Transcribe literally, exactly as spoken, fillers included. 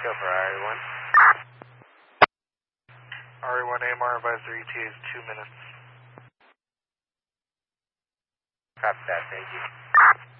Go for R E one. R E one A M R advisor E T A is two minutes. Copy that, thank you.